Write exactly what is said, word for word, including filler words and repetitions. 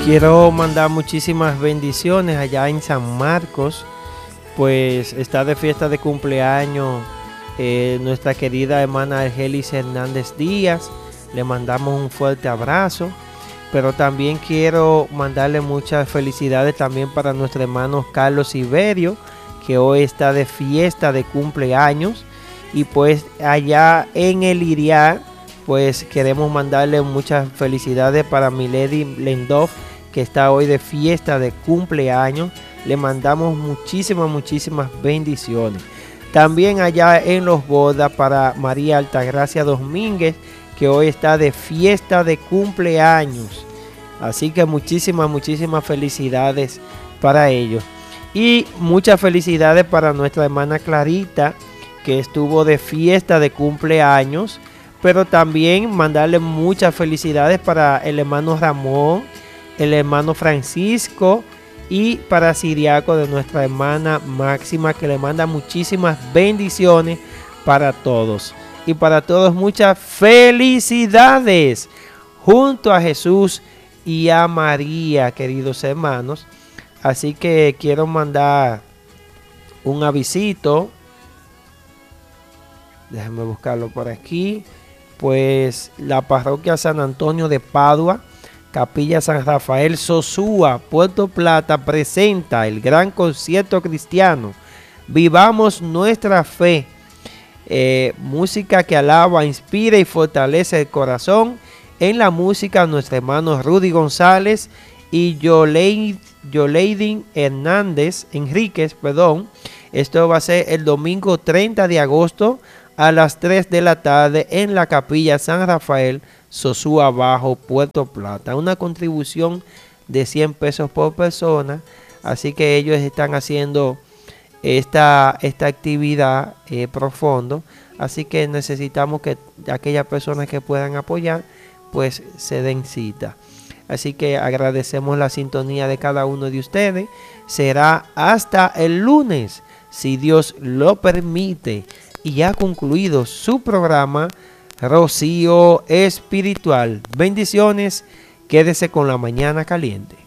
Quiero mandar muchísimas bendiciones allá en San Marcos, pues está de fiesta de cumpleaños eh, nuestra querida hermana Argelis Hernández Díaz. Le mandamos un fuerte abrazo, pero también quiero mandarle muchas felicidades también para nuestro hermano Carlos Iberio, que hoy está de fiesta de cumpleaños. Y pues allá en el Iriar, pues queremos mandarle muchas felicidades para Milady Lendorf, que está hoy de fiesta de cumpleaños. Le mandamos muchísimas, muchísimas bendiciones. También allá en Los Bodas para María Altagracia Domínguez, que hoy está de fiesta de cumpleaños. Así que muchísimas, muchísimas felicidades para ellos. Y muchas felicidades para nuestra hermana Clarita, que estuvo de fiesta de cumpleaños. Pero también mandarle muchas felicidades para el hermano Ramón, el hermano Francisco y para Siriaco de nuestra hermana Máxima, que le manda muchísimas bendiciones para todos. Y para todos muchas felicidades junto a Jesús y a María, queridos hermanos. Así que quiero mandar un avisito. Déjenme buscarlo por aquí. Pues la parroquia San Antonio de Padua, Capilla San Rafael Sosúa, Puerto Plata, presenta el gran concierto cristiano Vivamos Nuestra Fe. Eh, música que alaba, inspira y fortalece el corazón. En la música, nuestros hermanos Rudy González y Yoleidin Hernández Enríquez, perdón. Esto va a ser el domingo treinta de agosto a las tres de la tarde en la Capilla San Rafael Sosúa Bajo, Puerto Plata. Una contribución de cien pesos por persona. Así que ellos están haciendo esta, esta actividad eh, profundo. Así que necesitamos que aquellas personas que puedan apoyar, pues se den cita. Así que agradecemos la sintonía de cada uno de ustedes. Será hasta el lunes, si Dios lo permite. Y ha concluido su programa Rocío Espiritual. Bendiciones. Quédese con La Mañana Caliente.